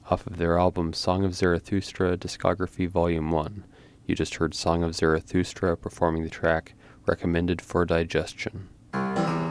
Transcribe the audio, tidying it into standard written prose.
off of their album Song of Zarathustra Discography Volume 1. You just heard Song of Zarathustra performing the track Recommended for Digestion.